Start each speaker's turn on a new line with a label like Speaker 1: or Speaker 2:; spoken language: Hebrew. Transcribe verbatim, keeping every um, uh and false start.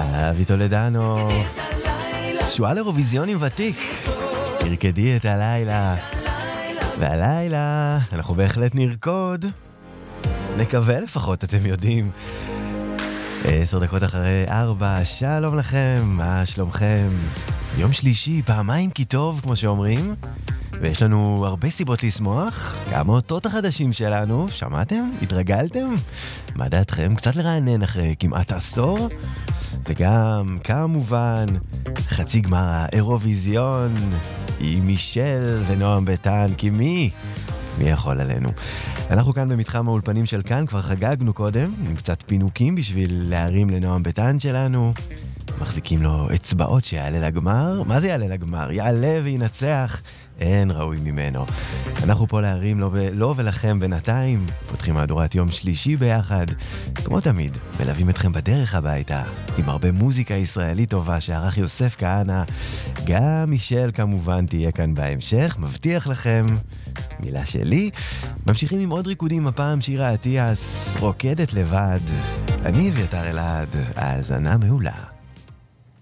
Speaker 1: אבי טולדנו, שואל אירוויזיונים ותיק, תרקדי את הלילה, והלילה אנחנו בהחלט נרקוד, נקווה לפחות, אתם יודעים. עשר דקות אחרי ארבע, שלום לכם, מה שלומכם? יום שלישי, פעמיים כי טוב, כמו שאומרים, ויש לנו הרבה סיבות לשמוח. גם אותות החדשים שלנו, שמעתם? התרגלתם? מה דעתכם? קצת לרענן אחרי כמעט עשור? וגם, כמובן, חצי גמר האירוויזיון עם מישל ונועם ביטן, כי מי? מי יכול עלינו? אנחנו כאן במתחם האולפנים של כאן, כבר חגגנו קודם, עם קצת פינוקים בשביל להרים לנועם ביטן שלנו. מחזיקים לו אצבעות שיעלה לגמר. מה זה יעלה לגמר? יעלה וינצח. אין ראוי ממנו. אנחנו פה להרים לו, ו... לו ולכם בינתיים. פותחים מהדורת יום שלישי ביחד. כמו תמיד, מלווים אתכם בדרך הביתה, עם הרבה מוזיקה ישראלית טובה שערך יוסף כהנא. גם מישל כמובן תהיה כאן בהמשך, מבטיח לכם. מילה שלי. ממשיכים עם עוד ריקודים, הפעם שירה אטיאס, רוקדת לבד. אני אביתר אלעד, האזנה מעולה.